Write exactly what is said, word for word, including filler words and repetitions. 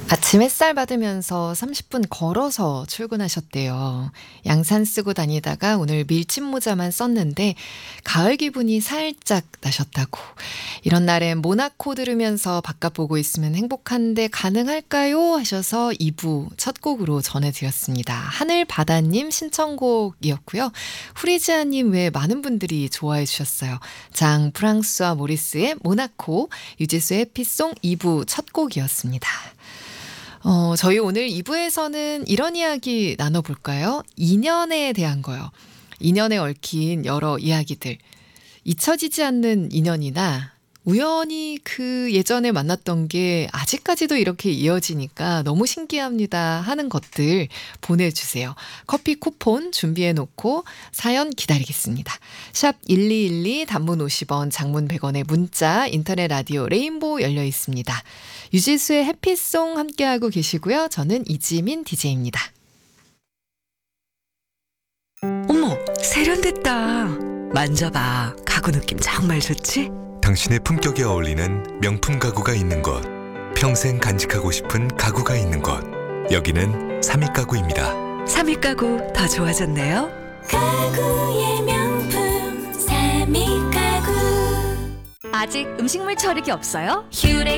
아침 햇살 받으면서 삼십 분 걸어서 출근하셨대요. 양산 쓰고 다니다가 오늘 밀짚 모자만 썼는데 가을 기분이 살짝 나셨다고. 이런 날엔 모나코 들으면서 바깥 보고 있으면 행복한데 가능할까요? 하셔서 이 부 첫 곡으로 전해드렸습니다. 하늘바다님 신청곡이었고요. 후리지아님 외에 많은 분들이 좋아해 주셨어요. 장 프랑스와 모리스의 모나코, 유지수의 해피송 이 부 첫 곡이었습니다. 어, 저희 오늘 이 부에서는 이런 이야기 나눠볼까요? 인연에 대한 거요. 인연에 얽힌 여러 이야기들. 잊혀지지 않는 인연이나 우연히 그 예전에 만났던 게 아직까지도 이렇게 이어지니까 너무 신기합니다 하는 것들 보내주세요. 커피 쿠폰 준비해놓고 사연 기다리겠습니다. 샵 일이일이 단문 오십 원 장문 백 원의 문자 인터넷 라디오 레인보우 열려 있습니다. 유지수의 해피송 함께하고 계시고요. 저는 이지민 디제이입니다. 어머, 세련됐다. 만져봐. 가구 느낌 정말 좋지? 당신의 품격에 어울리는 명품 가구가 있는 곳, 평생 간직하고 싶은 가구가 있는 곳, 여기는 삼이 가구입니다. 삼이 가구 더 좋아졌네요. 가구의 명품 삼이 가구. 아직 음식물 처리기 없어요? 휴레